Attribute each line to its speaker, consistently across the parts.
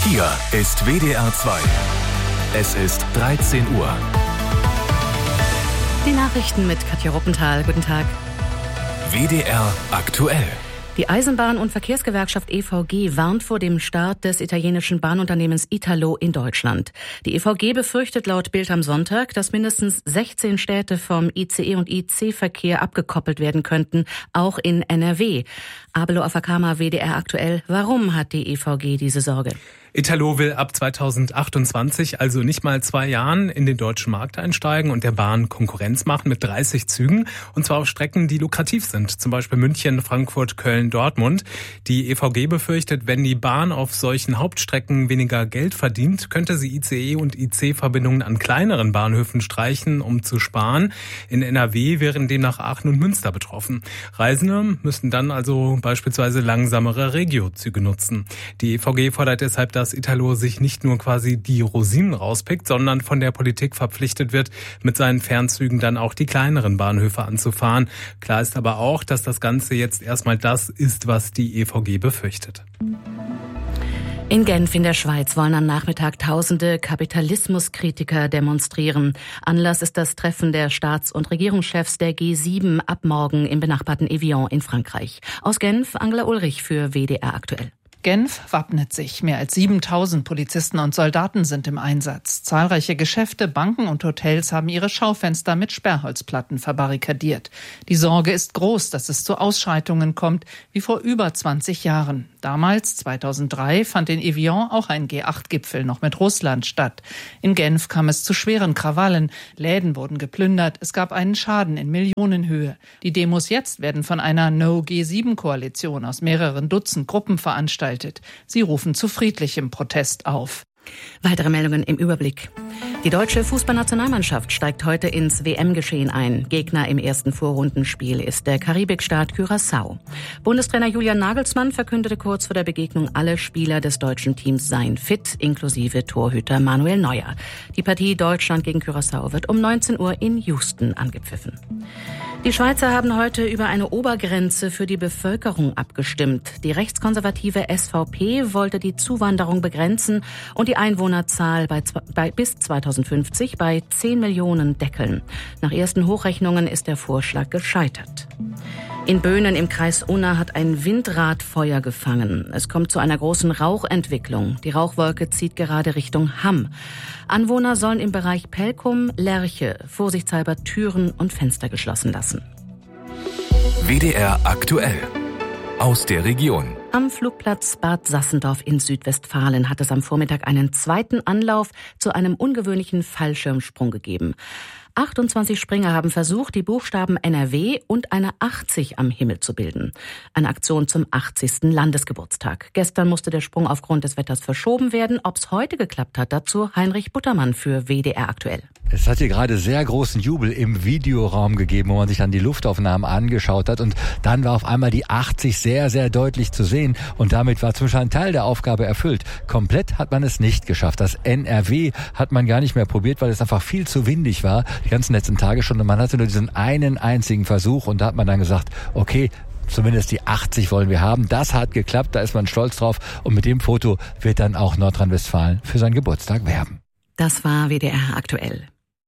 Speaker 1: Hier ist WDR 2. Es ist 13 Uhr.
Speaker 2: Die Nachrichten mit Katja Ruppenthal. Guten Tag.
Speaker 1: WDR aktuell.
Speaker 2: Die Eisenbahn- und Verkehrsgewerkschaft EVG warnt vor dem Start des italienischen Bahnunternehmens Italo in Deutschland. Die EVG befürchtet laut Bild am Sonntag, dass mindestens 16 Städte vom ICE- und IC-Verkehr abgekoppelt werden könnten, auch in NRW. Abelo Afakama, WDR aktuell. Warum hat die EVG diese Sorge?
Speaker 3: Italo will ab 2028, also nicht mal 2 Jahren, in den deutschen Markt einsteigen und der Bahn Konkurrenz machen mit 30 Zügen. Und zwar auf Strecken, die lukrativ sind. Zum Beispiel München, Frankfurt, Köln, Dortmund. Die EVG befürchtet, wenn die Bahn auf solchen Hauptstrecken weniger Geld verdient, könnte sie ICE- und IC-Verbindungen an kleineren Bahnhöfen streichen, um zu sparen. In NRW wären demnach Aachen und Münster betroffen. Reisende müssten dann also beispielsweise langsamere Regio-Züge nutzen. Die EVG fordert deshalb, dass Italo sich nicht nur quasi die Rosinen rauspickt, sondern von der Politik verpflichtet wird, mit seinen Fernzügen dann auch die kleineren Bahnhöfe anzufahren. Klar ist aber auch, dass das Ganze jetzt erstmal das ist, was die EVG befürchtet.
Speaker 2: In Genf in der Schweiz wollen am Nachmittag tausende Kapitalismuskritiker demonstrieren. Anlass ist das Treffen der Staats- und Regierungschefs der G7 ab morgen im benachbarten Evian in Frankreich. Aus Genf, Angela Ulrich für WDR aktuell.
Speaker 4: Genf wappnet sich. Mehr als 7.000 Polizisten und Soldaten sind im Einsatz. Zahlreiche Geschäfte, Banken und Hotels haben ihre Schaufenster mit Sperrholzplatten verbarrikadiert. Die Sorge ist groß, dass es zu Ausschreitungen kommt, wie vor über 20 Jahren. Damals, 2003, fand in Evian auch ein G8-Gipfel noch mit Russland statt. In Genf kam es zu schweren Krawallen. Läden wurden geplündert. Es gab einen Schaden in Millionenhöhe. Die Demos jetzt werden von einer No-G7-Koalition aus mehreren Dutzend Gruppen veranstaltet. Sie rufen zu friedlichem Protest auf.
Speaker 2: Weitere Meldungen im Überblick. Die deutsche Fußballnationalmannschaft steigt heute ins WM-Geschehen ein. Gegner im ersten Vorrundenspiel ist der Karibikstaat Curaçao. Bundestrainer Julian Nagelsmann verkündete kurz vor der Begegnung, alle Spieler des deutschen Teams seien fit, inklusive Torhüter Manuel Neuer. Die Partie Deutschland gegen Curaçao wird um 19 Uhr in Houston angepfiffen. Die Schweizer haben heute über eine Obergrenze für die Bevölkerung abgestimmt. Die rechtskonservative SVP wollte die Zuwanderung begrenzen und die Einwohnerzahl bis 2050 bei 10 Millionen deckeln. Nach ersten Hochrechnungen ist der Vorschlag gescheitert. In Böhnen im Kreis Unna hat ein Windrad Feuer gefangen. Es kommt zu einer großen Rauchentwicklung. Die Rauchwolke zieht gerade Richtung Hamm. Anwohner sollen im Bereich Pelkum, Lerche vorsichtshalber Türen und Fenster geschlossen lassen.
Speaker 1: WDR aktuell. Aus der Region.
Speaker 2: Am Flugplatz Bad Sassendorf in Südwestfalen hat es am Vormittag einen zweiten Anlauf zu einem ungewöhnlichen Fallschirmsprung gegeben. 28 Springer haben versucht, die Buchstaben NRW und eine 80 am Himmel zu bilden. Eine Aktion zum 80. Landesgeburtstag. Gestern musste der Sprung aufgrund des Wetters verschoben werden. Ob es heute geklappt hat, dazu Heinrich Buttermann für WDR aktuell.
Speaker 5: Es hat hier gerade sehr großen Jubel im Videoraum gegeben, wo man sich dann die Luftaufnahmen angeschaut hat. Und dann war auf einmal die 80 sehr, sehr deutlich zu sehen. Und damit war zumindest ein Teil der Aufgabe erfüllt. Komplett hat man es nicht geschafft. Das NRW hat man gar nicht mehr probiert, weil es einfach viel zu windig war. Die ganzen letzten Tage schon. Und man hatte nur diesen einen einzigen Versuch. Und da hat man dann gesagt, okay, zumindest die 80 wollen wir haben. Das hat geklappt, da ist man stolz drauf. Und mit dem Foto wird dann auch Nordrhein-Westfalen für seinen Geburtstag werben.
Speaker 2: Das war WDR aktuell.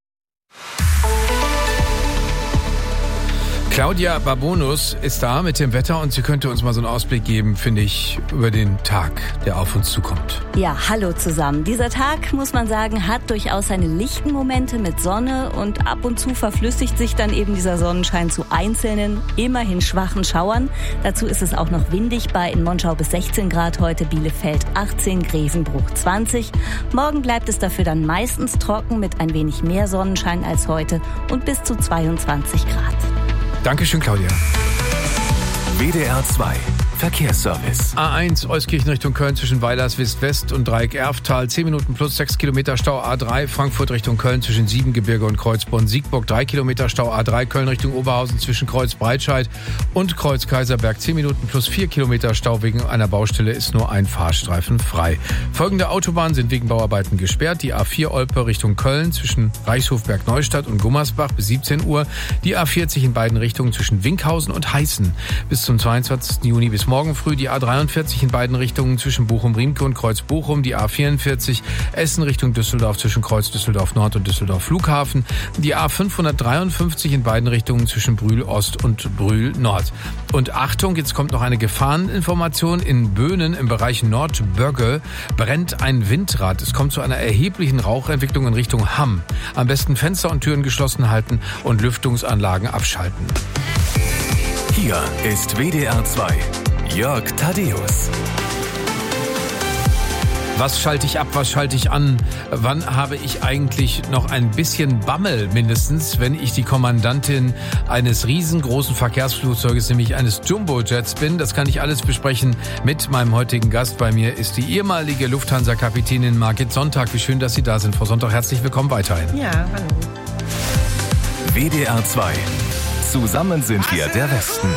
Speaker 6: Claudia Babonus ist da mit dem Wetter und sie könnte uns mal so einen Ausblick geben, finde ich, über den Tag, der auf uns zukommt.
Speaker 7: Ja, hallo zusammen. Dieser Tag, muss man sagen, hat durchaus seine lichten Momente mit Sonne und ab und zu verflüssigt sich dann eben dieser Sonnenschein zu einzelnen, immerhin schwachen Schauern. Dazu ist es auch noch windig bei in Monschau bis 16 Grad heute, Bielefeld 18, Grevenbruch 20. Morgen bleibt es dafür dann meistens trocken mit ein wenig mehr Sonnenschein als heute und bis zu 22 Grad.
Speaker 6: Dankeschön, Claudia.
Speaker 1: WDR 2 Verkehrsservice.
Speaker 6: A1 Euskirchen Richtung Köln zwischen Weilerswist West und Dreieck Erftal 10 Minuten plus 6 Kilometer Stau. A3 Frankfurt Richtung Köln zwischen Siebengebirge und Kreuzborn-Siegburg 3 Kilometer Stau. A3 Köln Richtung Oberhausen zwischen Kreuz Breitscheid und Kreuz Kaiserberg 10 Minuten plus 4 Kilometer Stau. Wegen einer Baustelle ist nur ein Fahrstreifen frei. Folgende Autobahnen sind wegen Bauarbeiten gesperrt. Die A4 Olpe Richtung Köln zwischen Reichshofberg-Neustadt und Gummersbach bis 17 Uhr. Die A40 in beiden Richtungen zwischen Winkhausen und Heißen bis zum 22. Juni bis bis morgen früh die A43 in beiden Richtungen zwischen Bochum-Riemke und Kreuz-Bochum, die A44 Essen Richtung Düsseldorf zwischen Kreuz Düsseldorf-Nord und Düsseldorf-Flughafen, die A553 in beiden Richtungen zwischen Brühl-Ost und Brühl-Nord. Und Achtung, jetzt kommt noch eine Gefahreninformation. In Böhnen im Bereich Nordbögge brennt ein Windrad. Es kommt zu einer erheblichen Rauchentwicklung in Richtung Hamm. Am besten Fenster und Türen geschlossen halten und Lüftungsanlagen abschalten.
Speaker 1: Hier ist WDR 2. Jörg Thaddäus.
Speaker 6: Was schalte ich ab, was schalte ich an? Wann habe ich eigentlich noch ein bisschen Bammel mindestens, wenn ich die Kommandantin eines riesengroßen Verkehrsflugzeuges, nämlich eines Jumbojets bin? Das kann ich alles besprechen mit meinem heutigen Gast. Bei mir ist die ehemalige Lufthansa-Kapitänin Margit Sonntag. Wie schön, dass Sie da sind, Frau Sonntag. Herzlich willkommen weiterhin.
Speaker 8: Ja, hallo.
Speaker 1: WDR 2. Zusammen sind wir der Westen.